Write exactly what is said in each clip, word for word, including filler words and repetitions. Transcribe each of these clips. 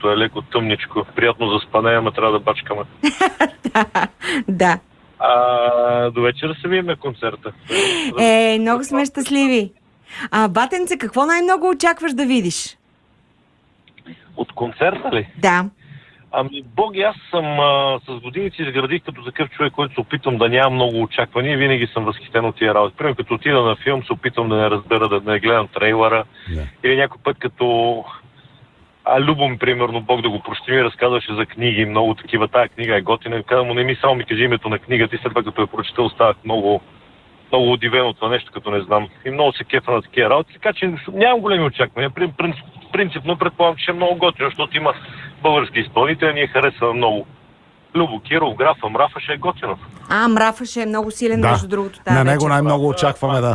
е леко тъмничко. Приятно за спане, ама трябва да бачкаме. Да. А, до вечера се видим на концерта. Е, много сме щастливи. А, Батенце, какво най-много очакваш да видиш? От концерта ли? Да. Ами, боги, аз съм а, с годините си изградих като такъв човек, който се опитвам да нямам много очаквания. Винаги съм възхитен от тия работи. Примерно, като отида на филм, се опитвам да не разбера, да не гледам трейлера. Yeah. Или някой път като... А, Любо ми, примерно, Бог да го прости, ми разказваше за книги, много такива. Тая книга е готина. Казвам му, не ми само ми кажи името на книгата и след това като я прочитал, ставах много, много удивен от това нещо, като не знам. И много се кефа на такива работи. Така че нямам големи очаквания. Принципно предполагам, че е много готино, защото има български изпълнители, ние харесваме много. Любо Киров, Графа, Мрафаш е готино. А, Мрафаш е много силен, да. Между другото. Да, на него вече. най-много очакваме, да.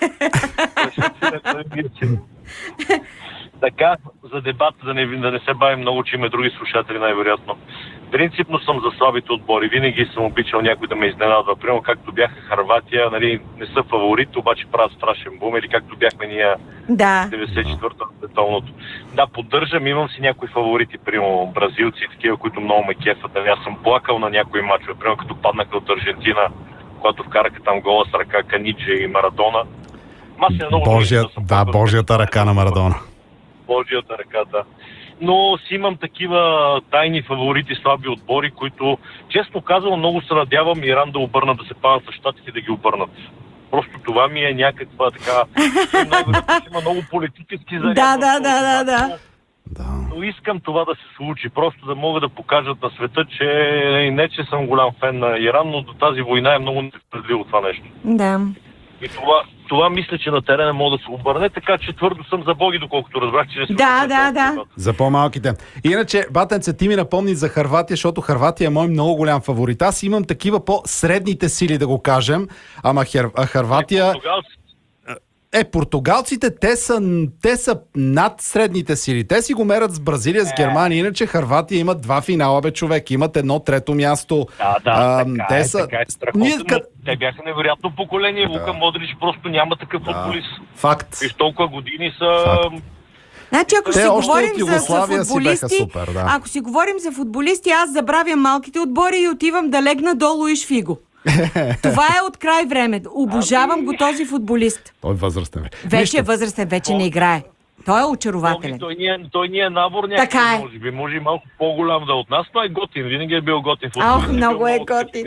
Така, за дебат, да не, да не се бавим много, че има други слушатели най-вероятно. Принципно съм за слабите отбори. Винаги съм обичал някой да ме изненадва. Примерно както бяха Хърватия, нали, не са фаворит, обаче правят страшен бум. Или както бяхме ние да. деветдесет и четвърта световното. Да, поддържам, имам си някои фаворити, примерно бразилци и такива, които много ме кефат. Аз съм плакал на някои мачове, примерно като паднаха от Аржентина, когато вкараха там гола с ръка Каниджи и Марадона. Маси, много Божия, да, да Божията ръка на Марадона. Божията ръка, да. Но си имам такива тайни фаворити, слаби отбори, които, честно казвам, много се надявам Иран да обърнат, да се падат с щатите и да ги обърнат. Просто това ми е някаква така... Има много политически заряд. Да, да, да, да, да. Да. Но искам това да се случи, просто да могат да покажат на света, че не, че съм голям фен на Иран, но до тази война е много несправедливо това нещо. Да. И това, това мисля, че на терена мога да се обърне, така че твърдо съм за боги, доколкото разбрах, че не се Да, да, да. За по-малките. Иначе, Батенце, ти ми напомни за Хърватия, защото Хърватия е мой много голям фаворит. Аз имам такива по-средните сили, да го кажем, ама Хер... Хърватия... Е, португалците, те са, те са над средните сили. Те си го мерят с Бразилия, с Германия. Иначе Хърватия имат два финала, бе, човек. Имат едно трето място. Да, да, а, така те е, са... така е страхотно. Ние... Те бяха невероятно поколение. Да. Лука Модрич просто няма такъв да. футболист. Факт. И толкова години са... Факт. Значи, ако те си говорим за, за футболисти, супер, да. ако си говорим за футболисти, аз забравям малките отбори и отивам да легна до Луиш Фиго. Това е от край време. Обожавам го този футболист. Той е възрастен. Вече е възрастен, вече не играе. Той е очарователен. Той, той, ни, е, той ни е набор някакъв, така е. Може би. Може и малко по-голям да от нас, но е готин. Винаги е бил готин футболист. Ох, много е готин.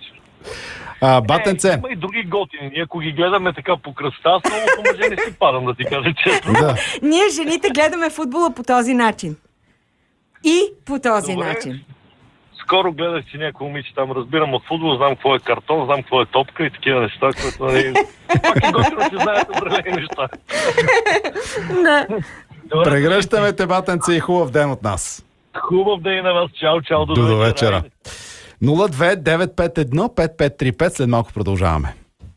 А, Батенце. Е, има и други готини. Ние ако ги гледаме така по кръста, аз много по мъже не си падам, да ти кажа честно. Да. Ние жените гледаме футбола по този начин. И по този Добре. начин. Скоро гледах си някои момиче там, разбирам от футбол, знам какво е картон, знам какво е топка и такива неща, които нали... пак е готино, че знаят определени неща. Да. Прегръщаме те, Батенце, и хубав ден от нас. Хубав ден на вас. Чао, чао. До, до вечера. нула две девет пет едно пет пет три пет. След малко продължаваме.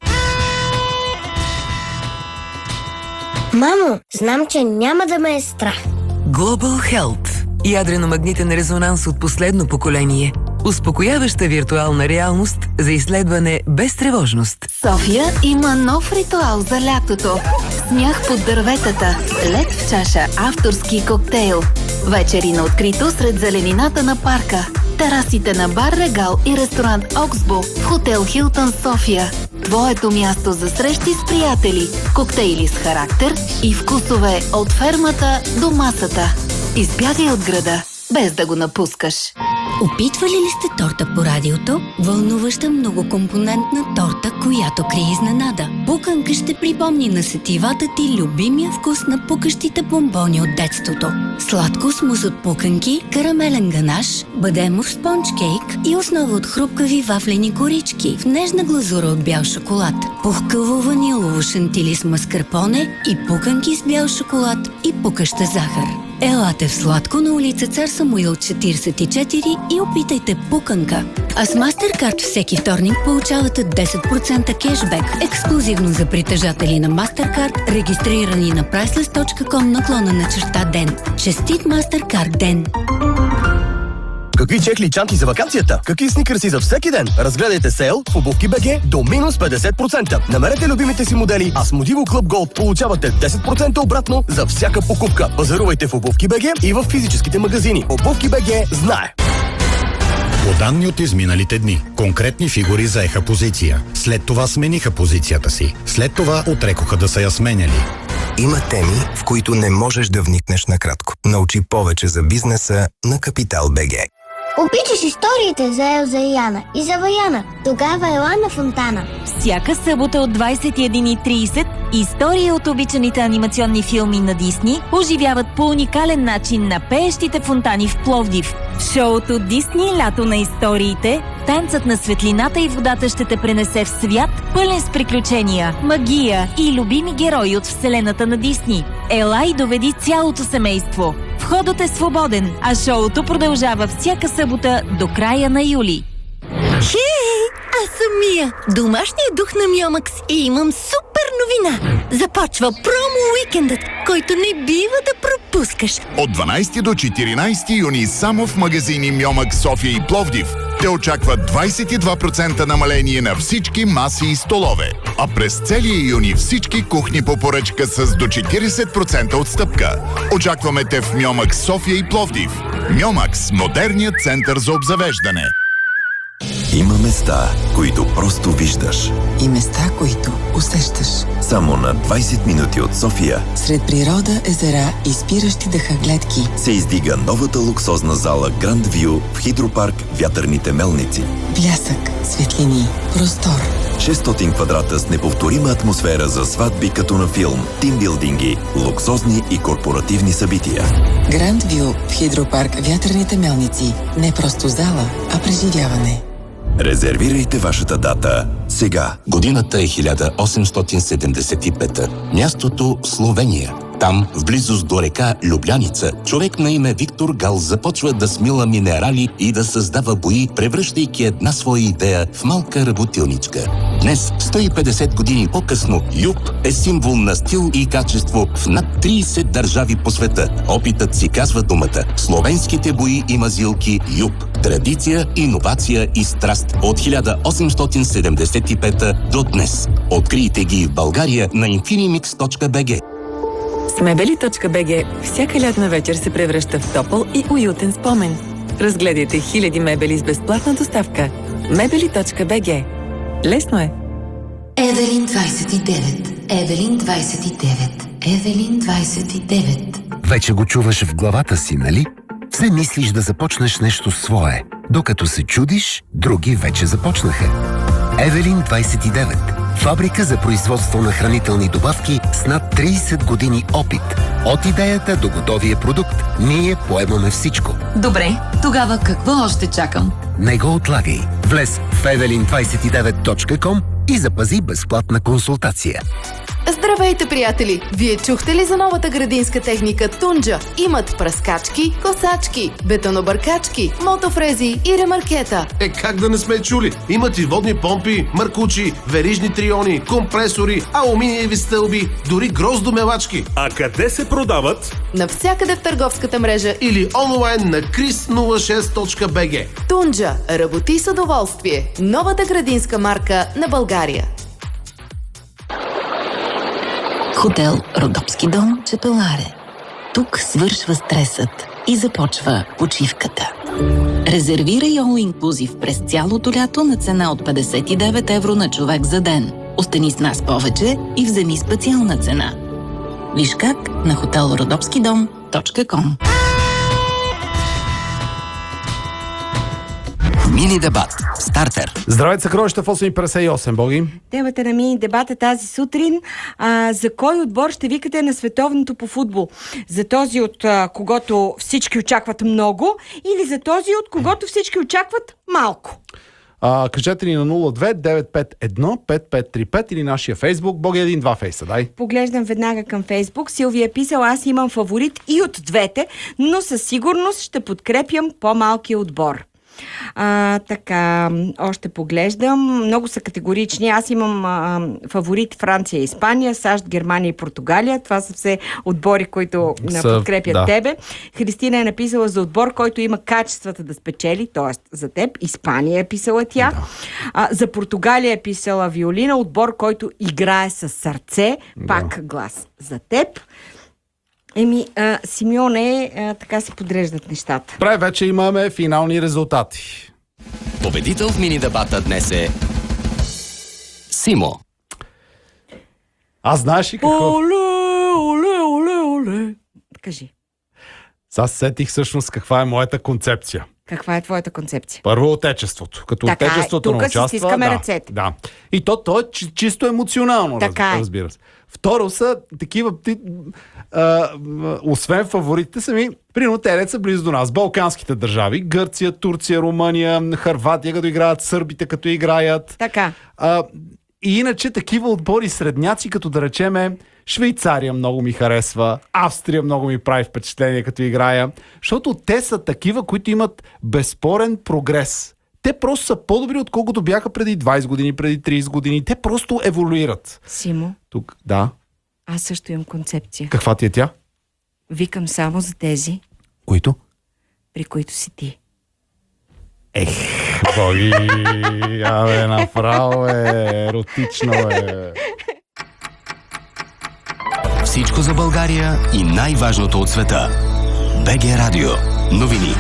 Мамо, знам, че няма да ме е страх. Global Health. Ядрено-магнитен резонанс от последно поколение. Успокояваща виртуална реалност за изследване без тревожност. София има нов ритуал за лятото. Смях под дърветата, лед в чаша, авторски коктейл. Вечери на открито сред зеленината на парка. Терасите на бар Регал и ресторант Оксбо в хотел Хилтън София. Твоето място за срещи с приятели, коктейли с характер и вкусове от фермата до масата. Избягай от града, без да го напускаш. Опитвали ли сте торта по радиото? Вълнуваща многокомпонентна торта, която крие изненада. Пуканка ще припомни на сетивата ти любимия вкус на пукащите бомбони от детството. Сладко смус от пуканки, карамелен ганаш, бадемов спонж кейк и основа от хрупкави вафлени корички в нежна глазура от бял шоколад. Пухкаво ванилово шантили с маскарпоне и пуканки с бял шоколад и пукаща захар. Елате в Сладко на улица Цар Самуил четиридесет и четири и опитайте пуканка. А с MasterCard всеки вторник получавате десет процента кешбек, ексклюзивно за притежатели на MasterCard, регистрирани на priceless точка com наклона на черта ден. Честит MasterCard ден! Какви чехли чанти за вакансията? Какви сникърси за всеки ден? Разгледайте сейл в Обувки БГ до минус петдесет процента. Намерете любимите си модели, а с Мотиво Club Gold получавате десет процента обратно за всяка покупка. Пазарувайте в Обувки БГ и в физическите магазини. Обувки БГ знае. По данни от изминалите дни, конкретни фигури заеха позиция. След това смениха позицията си. След това отрекоха да са я сменяли. Има теми, в които не можеш да вникнеш накратко. Научи повече за бизнеса на Капитал БГ. Обичаш историите за Елза и Яна и за Ваяна. Тогава ела на Фонтана. Всяка събота от двадесет и една и тридесет истории от обичаните анимационни филми на Дисни оживяват по уникален начин на пеещите фонтани в Пловдив. В шоуто Дисни лято на историите, танцът на светлината и водата ще те пренесе в свят, пълен с приключения, магия и любими герои от вселената на Дисни. Ела и доведи цялото семейство. Входът е свободен, а шоуто продължава всяка събота до края на юли. Хей, аз съм Мия, домашният дух на Мьомакс и имам супер новина. Започва промо-уикендът, който не бива да пропускаш. От дванадесети до четиринадесети юни само в магазини Мьомакс, София и Пловдив те очакват двадесет и два процента намаление на всички маси и столове. А през целия юни всички кухни по поръчка с до четиридесет процента отстъпка. Очакваме те в Мьомакс, София и Пловдив. Мьомакс – модерният център за обзавеждане. Има места, които просто виждаш. И места, които усещаш. Само на двадесет минути от София, Сред природа, езера и спиращи дъха гледки, се издига новата луксозна зала Grand View в Хидропарк Вятърните мелници. блясък, светлини, простор. шестстотин квадрата с неповторима атмосфера за сватби като на филм, тимбилдинги, луксозни и корпоративни събития. Гранд Вю в Хидропарк Вятърните мелници. Не просто зала, а преживяване. Резервирайте вашата дата сега. Годината е хиляда осемстотин седемдесет и пета. Мястото – Словения. Там, в близост до река Любляница, човек на име Виктор Гал започва да смила минерали и да създава бои, превръщайки една своя идея в малка работилничка. Днес, сто и петдесет години по-късно, Юп е символ на стил и качество в над тридесет държави по света. Опитът си казва думата. Словенските бои и мазилки Юп. Традиция, иновация и страст от хиляда осемстотин седемдесет и пета до днес. Открийте ги в България на инфинимикс точка би джи. С мебели точка би джи всяка лятна вечер се превръща в топъл и уютен спомен. Разгледайте хиляди мебели с безплатна доставка. мебели точка би джи. Лесно е! Евелин двадесет и девет. Евелин двадесет и девет. Евелин двадесет и девет. Вече го чуваш в главата си, нали? Все мислиш да започнеш нещо свое. Докато се чудиш, други вече започнаха. Евелин двадесет и девет. Фабрика за производство на хранителни добавки с над тридесет години опит. От идеята до готовия продукт, ние поемаме всичко. Добре, тогава какво още чакам? Не го отлагай. Влез в евелин двадесет и девет точка ком и запази безплатна консултация. Здравейте, приятели! Вие чухте ли за новата градинска техника Тунджа? Имат пръскачки, косачки, бетонобъркачки, мотофрези и ремаркета. Е, как да не сме чули? Имат и водни помпи, мъркучи, верижни триони, компресори, алуминиеви стълби, дори гроздомелачки. А къде се продават? Навсякъде в търговската мрежа или онлайн на крис нула шест точка би джи. Тунджа. Работи с удоволствие. Новата градинска марка на България. Хотел Родопски дом, Чепеларе. Тук свършва стресът и започва почивката. Резервирай All Inclusive през цялото лято на цена от петдесет и девет евро на човек за ден. Остани с нас повече и вземи специална цена. Виж как на хотел родопски дом точка ком. Мини дебат. Стартер. Здравейте, съкровища в осем и петдесет и осем, Боги. Темата на мини дебата тази сутрин. А, за кой отбор ще викате на световното по футбол? За този, от а, когото всички очакват много, или за този, от когото всички очакват малко? А, кажете ни на нула две девет пет едно пет пет три пет или нашия Фейсбук. Боги, един-два фейса, дай. Поглеждам веднага към Фейсбук. Силвия е писал: аз имам фаворит и от двете, но със сигурност ще подкрепям по-малкия отбор. А, така, още поглеждам. Много са категорични. Аз имам а, фаворит Франция и Испания, САЩ, Германия и Португалия. Това са все отбори, които Са, подкрепят да. тебе. Христина е написала за отбор, който има качествата да спечели, т.е. за теб. Испания е писала тя. Да. А, за Португалия е писала Виолина, отбор, който играе с сърце. Пак да. Глас за теб. Еми, а, Симеоне, а, така се подреждат нещата. Прави, вече имаме финални резултати. Победител в мини дебата днес е Симо. Аз знаеш ли какво? Оле, оле, оле, оле. Кажи. Аз сетих всъщност каква е моята концепция. Каква е твоята концепция? Първо отечеството. Като така, отечеството не участва. Тук си стискаме да, ръцете. Да. И то, то е чи- чисто емоционално, така раз, разбира се. Второ са такива, ти, а, освен фаворитите сами, примерно те са близо до нас. Балканските държави, Гърция, Турция, Румъния, Хърватия, като играят, сърбите, като играят. Така. А, и иначе такива отбори средняци, като да речеме Швейцария много ми харесва, Австрия много ми прави впечатление като играя, защото те са такива, които имат безспорен прогрес. Те просто са по-добри, отколкото бяха преди двайсет години, преди трийсет години. Те просто еволюират. Симо, Тук, да. аз също имам концепция. Каква ти е тя? Викам само за тези, Които? при които си ти. Ех, боги, абе, направо е, еротично е. Всичко за България и най-важното от света. БГ Радио. Новини.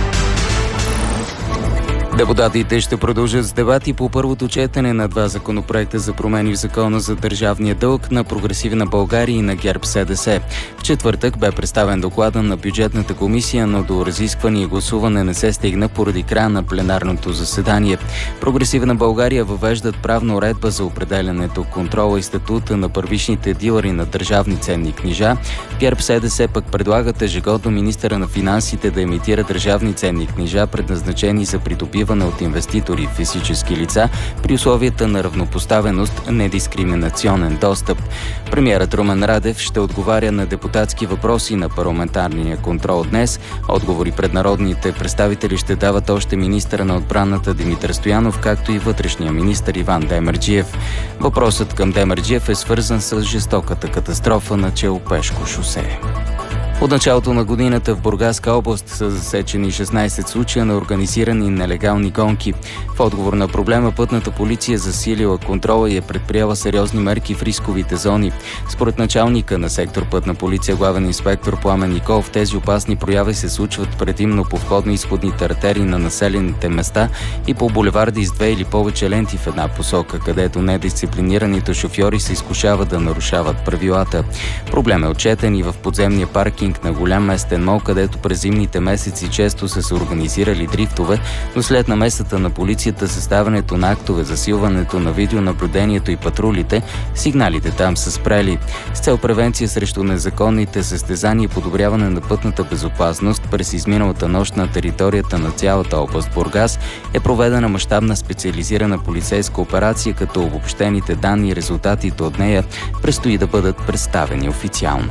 Депутатите ще продължат с дебати по първото четене на два законопроекта за промени в Закона за държавния дълг на Прогресивна България и на ГЕРБ СДС. В четвъртък бе представен доклада на бюджетната комисия, но до разискване и гласуване не се стигна поради края на пленарното заседание. Прогресивна България въвеждат правна уредба за определянето, контрола и статута на първичните дилъри на държавни ценни книжа. ГЕРБ СДС пък предлагат ежегодно министъра на финансите да емитира държавни ценни книжа, предназначени за придобиване от инвеститори физически лица при условията на равнопоставеност, недискриминационен достъп. Премиерът Румен Радев ще отговаря на депутатски въпроси на парламентарния контрол днес. Отговори пред народните представители ще дават още министъра на отбраната Димитър Стоянов, както и вътрешния министър Иван Демерджиев. Въпросът към Демерджиев е свързан с жестоката катастрофа на Челопешко шосе. От началото на годината в Бургаска област са засечени шестнайсет случая на организирани нелегални гонки. В отговор на проблема пътната полиция засилила контрола и е предприела сериозни мерки в рисковите зони. Според началника на сектор Пътна полиция, главен инспектор Пламен Николов, тези опасни прояви се случват предимно по входно-изходните артерии на населените места и по булеварди с две или повече ленти в една посока, където недисциплинираните шофьори се изкушават да нарушават правилата. Проблем е отчетен и в подземния паркинг на голям местен мол, където през зимните месеци често са се организирали дрифтове, но след намесата на полицията, съставянето на актове, засилването на видеонаблюдението и патрулите, сигналите там са спрели. С цел превенция срещу незаконните състезания и подобряване на пътната безопасност, през изминалата нощ на територията на цялата област Бургас е проведена мащабна специализирана полицейска операция, като обобщените данни и резултатите от нея предстои да бъдат представени официално.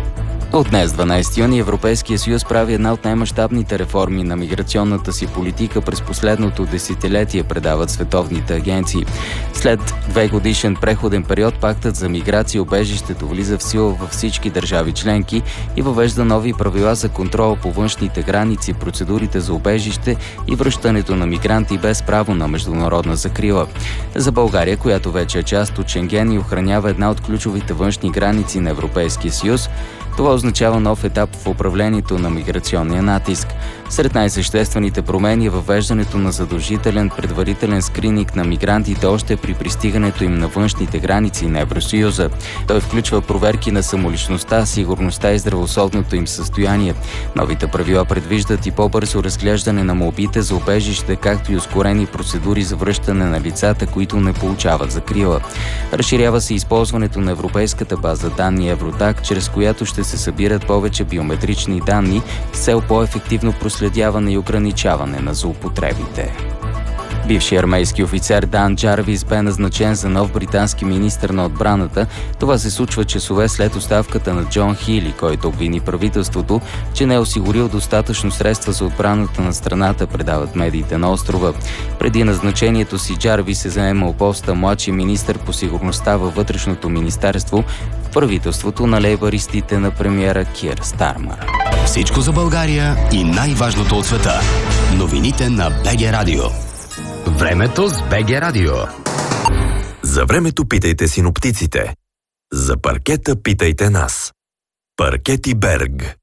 От днес, дванайсети юни, Европейския съюз прави една от най-мащабните реформи на миграционната си политика през последното десетилетие, предават световните агенции. След две годишен преходен период, пактът за миграция и убежището влиза в сила във всички държави членки и въвежда нови правила за контрол по външните граници, процедурите за убежище и връщането на мигранти без право на международна закрила. За България, която вече е част от Шенген и охранява една от ключовите външни граници на Европейския съюз, това означава нов етап в управлението на миграционния натиск. Сред най-съществените промени е въвеждането на задължителен предварителен скрининг на мигрантите още при пристигането им на външните граници на Евросъюза. Той включва проверки на самоличността, сигурността и здравословното им състояние. Новите правила предвиждат и по-бързо разглеждане на молбите за убежище, както и ускорени процедури за връщане на лицата, които не получават закрила. Разширява се използването на европейската база данни Евродак, чрез която ще се събират повече биометрични данни с цел по-ефективно проследяване и ограничаване на злоупотребите. Бившият армейски офицер Дан Джарвис бе назначен за нов британски министър на отбраната. Това се случва часове след оставката на Джон Хили, който обвини правителството, че не е осигурил достатъчно средства за отбраната на страната, предават медиите на острова. Преди назначението си Джарвис е заемал поста младши министър по сигурността във вътрешното министерство в правителството на лейбаристите на премиера Кир Стармър. Всичко за България и най-важното от света. Новините на БГ Радио. Времето с БГ Радио. За времето питайте синоптиците. За паркета питайте нас. Паркети Берг.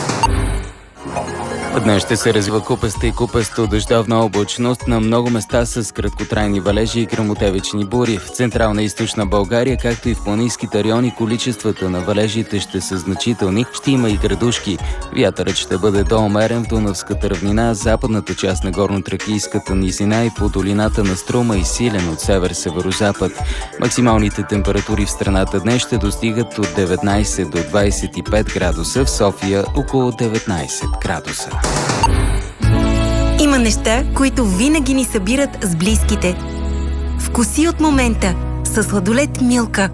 Днес ще се развива купеста и купесто дъждовна облачност на много места с краткотрайни валежи и гръмотевични бури. В централна и източна България, както и в планинските райони, количествата на валежите ще са значителни, ще има и градушки. Вятърът ще бъде доумерен в Дунавската равнина, западната част на горно-тракийската низина и по долината на Струма и силен от север-северозапад. Максималните температури в страната днес ще достигат от деветнайсет до двайсет и пет градуса, в София около деветнайсет градуса. Има неща, които винаги ни събират с близките. Вкуси от момента с сладолед Милка.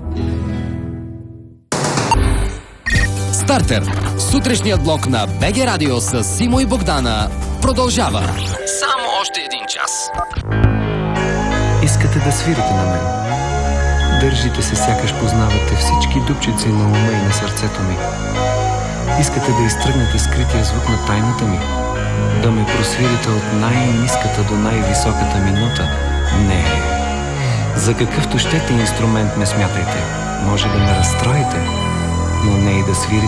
Стартер. Сутрешният блок на БГ Радио с Симо и Богдана продължава. Само още един час. Искате да свирите на мен. Държите се, сякаш познавате всички дупчици на ума и на сърцето ми. Искате да изтръгнете скрития звук на тайната ми? Да ме просвирите от най-ниската до най-високата ми нота? Не. За какъвто щете инструмент ме смятайте. Може да ме разстроите, но не и да свирите